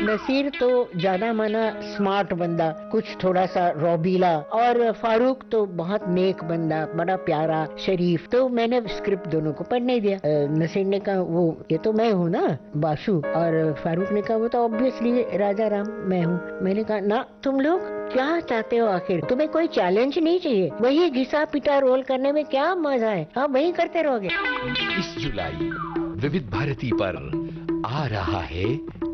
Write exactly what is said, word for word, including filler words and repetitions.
नसीर तो जाना माना स्मार्ट बंदा, कुछ थोड़ा सा रौबीला, और फारूक तो बहुत नेक बंदा, बड़ा प्यारा शरीफ। तो मैंने स्क्रिप्ट दोनों को पढ़ने दिया। नसीर ने कहा वो ये तो मैं हूँ ना बासु, और फारूक ने कहा वो तो ऑब्वियसली राजा राम मैं हूँ। मैंने कहा ना, तुम लोग क्या चाहते हो आखिर? तुम्हें कोई चैलेंज नहीं चाहिए? वही घिसा पिटा रोल करने में क्या मजा है? आप वही करते रहोगे। इस जुलाई विविध भारती पर आ रहा है